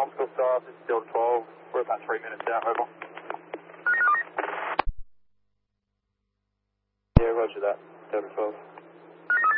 optical staff, this is Delta 12. We're about 3 minutes out, over. Yeah, roger that. Delta 12.